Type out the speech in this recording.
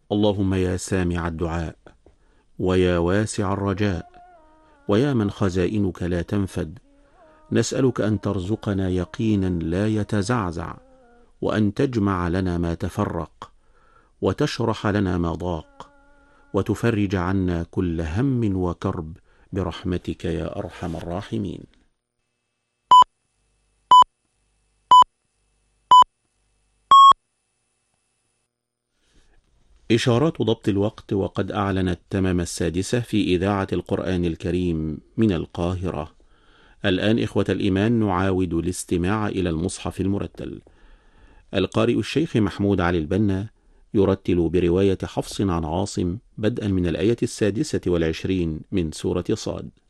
اللهم يا سامع الدعاء، ويا واسع الرجاء، ويا من خزائنك لا تنفد، نسألك أن ترزقنا يقينا لا يتزعزع، وأن تجمع لنا ما تفرق، وتشرح لنا ما ضاق، وتفرج عنا كل هم وكرب برحمتك يا أرحم الراحمين. إشارات ضبط الوقت، وقد أعلنت تمام 6 في إذاعة القرآن الكريم من القاهرة. الآن إخوة الإيمان نعاود الاستماع إلى المصحف المرتل. القارئ الشيخ محمود علي البنا يرتل برواية حفص عن عاصم بدءا من الآية 26 من سورة صاد.